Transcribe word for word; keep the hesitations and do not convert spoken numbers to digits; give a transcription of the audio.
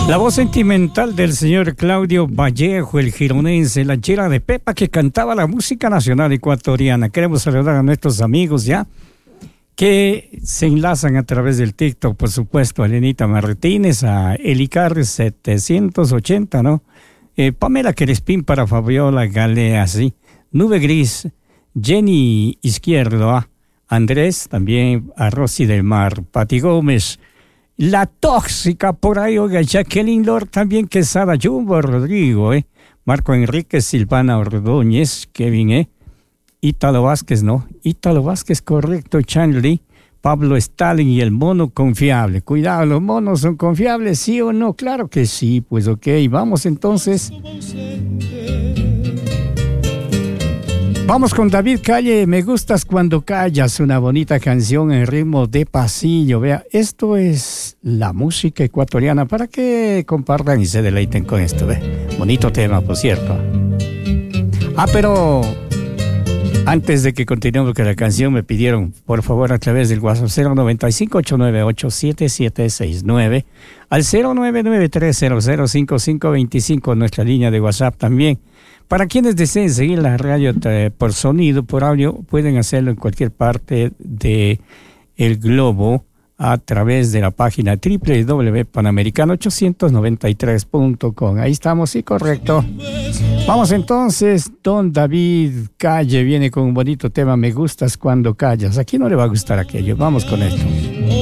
La voz sentimental del señor Claudio Vallejo, el gironense, la chera de Pepa que cantaba la música nacional ecuatoriana. Queremos saludar a nuestros amigos ya que se enlazan a través del TikTok, por supuesto, a Elenita Martínez, a Elicar setecientos ochenta, ¿no? Eh, Pamela Crespín para Fabiola Galea, sí. Nube Gris, Jenny Izquierdo, ¿ah? Andrés, también a Rosy del Mar, Pati Gómez, La Tóxica, por ahí, oiga, Jacqueline Lord, también Quesada, Jumbo Rodrigo, ¿eh? Marco Enrique, Silvana Ordóñez, Kevin, ¿eh? Ítalo Vázquez, ¿no? Ítalo Vázquez, correcto, Chanley, Pablo Stalin y el mono confiable. Cuidado, ¿los monos son confiables, sí o no? Claro que sí, pues ok, vamos entonces. Vamos con David Calle, Me Gustas Cuando Callas, una bonita canción en ritmo de pasillo. Vea, esto es la música ecuatoriana para que compartan y se deleiten con esto, ¿ve? Bonito tema, por cierto. Ah, pero antes de que continuemos con la canción, me pidieron, por favor, a través del WhatsApp cero noventa y cinco, ocho nueve ocho, siete siete seis nueve al cero nueve nueve tres cero cero cinco cinco dos cinco, nuestra línea de WhatsApp también. Para quienes deseen seguir la radio por sonido, por audio, pueden hacerlo en cualquier parte del globo a través de la página doble u doble u doble u punto panamericano ochocientos noventa y tres punto com. Ahí estamos, sí, correcto. Vamos entonces, don David Calle viene con un bonito tema, Me Gustas Cuando Callas. Aquí no le va a gustar aquello, vamos con esto.